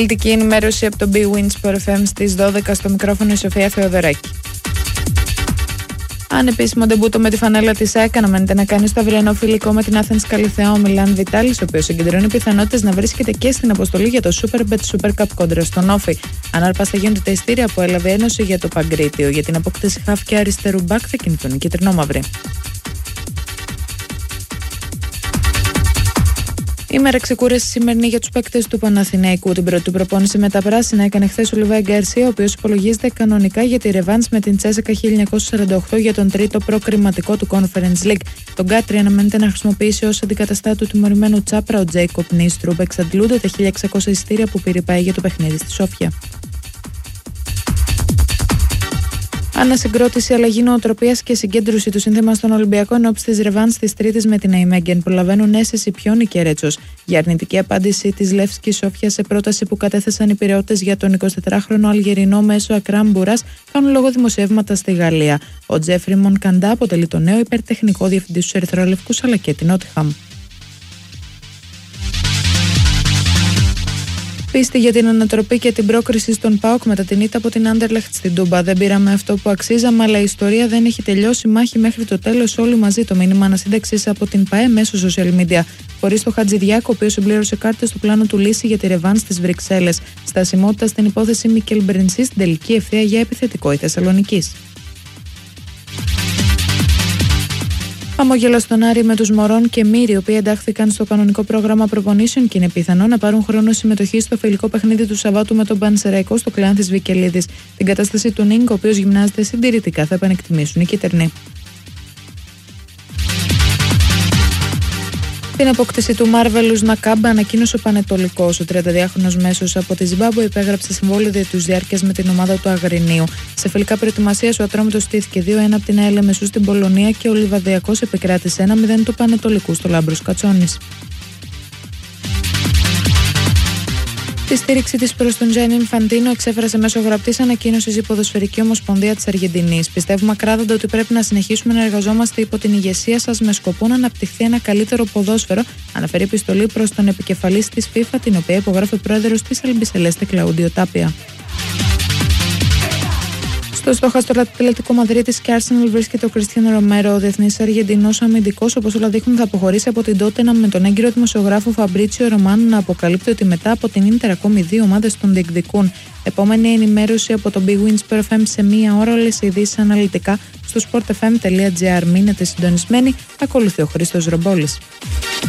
Πολιτική ενημέρωση από το Bwin Sport FM στις 12 στο μικρόφωνο η Σοφία Θεοδωράκη. Ανεπίσημο ντεμπούτο με τη φανέλα της ΑΕΚ αναμένεται να κάνει στο αυριανό φιλικό με την Athens Καλιθέα ο Μιλάν Βιτάλης, ο οποίος συγκεντρώνει πιθανότητες να βρίσκεται και στην αποστολή για το Superbet Super Cup κόντρα στον Όφη. Αν άρπαστα γίνονται τα ειστήρια που έλαβε ένωση για το Παγκρίτιο για την απόκτηση χαφ και αριστερού μπακ, θα κινηθούν οι κυτρινόμαυροι. Ημέρα ξεκούραση σημερινή για τους παίκτες του Παναθηναϊκού. Την πρώτη του προπόνηση με τα πράσινα έκανε χθες ο Λιβάη Γκαρσία, ο οποίος υπολογίζεται κανονικά για τη ρεβάνς με την Τσέσσεκα 1948 για τον τρίτο προκριματικό του Conference League. Τον Κάτρι αναμένεται να χρησιμοποιήσει ως αντικαταστάτη του τιμωρημένου Τσάπρα ο Τζέικοπ Νίστρουμπ. Εξαντλούνται τα 1600 εισιτήρια που πήρε για το παιχνίδι στη Σόφια. Ανασυγκρότηση, αλλαγή νοοτροπίας και συγκέντρωση του σύνθεμα στον Ολυμπιακό ενόψει της ρεβάνς της Τρίτης με την Αϊμέγγεν. Προλαβαίνουν αίσθηση Πιόνι και Ρέτσος για αρνητική απάντηση της Λεύσκης Σόφια σε πρόταση που κατέθεσαν οι πειραιώτες για τον 24χρονο Αλγερινό μέσο Ακράμ Μπούρας, κάνουν λόγο δημοσιεύματα στη Γαλλία. Ο Τζέφρι Μονκαντά αποτελεί το νέο υπερτεχνικό διευθυντή στους Ερυθρόλευκους αλλά και την Νότιχαμ. Πίστη για την ανατροπή και την πρόκριση στον ΠΑΟΚ μετά την ήττα από την Άντερλεχτ στην Τούμπα. Δεν πήραμε αυτό που αξίζαμε, αλλά η ιστορία δεν έχει τελειώσει. Μάχη μέχρι το τέλος, όλοι μαζί. Το μήνυμα ανασύνταξης από την ΠΑΕ μέσω social media. Χωρίς το Χατζηδιάκο, ο οποίος συμπλήρωσε κάρτες στο πλάνο του λύση για τη ρεβάνς στις Βρυξέλλες. Στασιμότητα στην υπόθεση Μικέλ Μπρενσί στην τελική ευθεία για επιθετικό η Θεσσαλονικής. Χαμόγελο στον Άρη με τους Μωρών και Μύρη, οι οποίοι εντάχθηκαν στο κανονικό πρόγραμμα προπονήσεων και είναι πιθανό να πάρουν χρόνο συμμετοχή στο φιλικό παιχνίδι του Σαββάτου με τον Πανσεραϊκό στο Κλεάνθης Βικελίδης. Την κατάσταση του Νίνγκ, ο οποίος γυμνάζεται συντηρητικά, θα επανεκτιμήσουν οι κίτρινοι. Την απόκτηση του Μάρβελους Νακάμπα ανακοίνωσε ο Πανετολικός. Ο 32χρονος μέσος από τη Ζιμπάμπουε υπέγραψε συμβόλαιο διετούς διάρκειας με την ομάδα του Αγρινίου. Σε φιλικά προετοιμασίας ο Ατρόμητος στήθηκε 2-1 από την ΑΕΛ Μεσού στην Πολωνία και ο Λιβαδιακός επικράτησε 1-0 του Πανετολικού στο Λάμπρος Κατσόνης. Τη στήριξη της προς τον Τζάνι Ινφαντίνο εξέφρασε μέσω γραπτής ανακοίνωσης η Ποδοσφαιρική Ομοσπονδία της Αργεντινής. Πιστεύουμε ακράδαντα ότι πρέπει να συνεχίσουμε να εργαζόμαστε υπό την ηγεσία σας με σκοπό να αναπτυχθεί ένα καλύτερο ποδόσφαιρο, αναφέρει επιστολή προς τον επικεφαλής της FIFA, την οποία υπογράφει ο πρόεδρος της Αλμπισελέστε Κλαούντιο Τάπια. Στο στόχαστρο Ατλετικό Μαδρίτης και Arsenal βρίσκεται ο Κριστιάνο Ρομέρο. Ο διεθνής Αργεντινός αμυντικός, όπως όλα δείχνουν, θα αποχωρήσει από την Τότεναμ με τον έγκυρο δημοσιογράφο Φαμπρίτσιο Ρωμάνο να αποκαλύπτει ότι μετά από την Ίντερ ακόμη δύο ομάδες τον διεκδικούν. Επόμενη ενημέρωση από το Bwin Sport FM σε μία ώρα, όλες οι ειδήσεις αναλυτικά στο sportfm.gr. Μείνετε συντονισμένοι. Ακολουθεί ο Χρήστος Ρομπόλης.